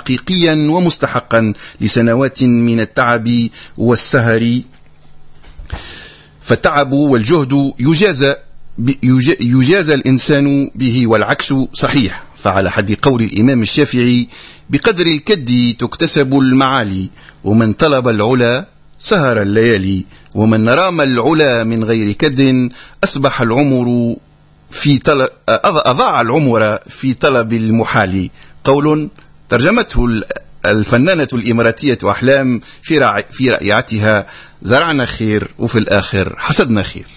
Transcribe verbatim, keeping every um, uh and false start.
حقيقيا ومستحقا لسنوات من التعب والسهر. فالتعب والجهد يجازى يجازى الإنسان به، والعكس صحيح. فعلى حد قول الإمام الشافعي: بقدر الكد تكتسب المعالي، ومن طلب العلا سهر الليالي، ومن رام العلا من غير كد أصبح العمر في طلب أضاع العمر في طلب المحال. قول ترجمته الفنانة الإماراتية أحلام في رائعتها: زرعنا خير وفي الآخر حصدنا خير.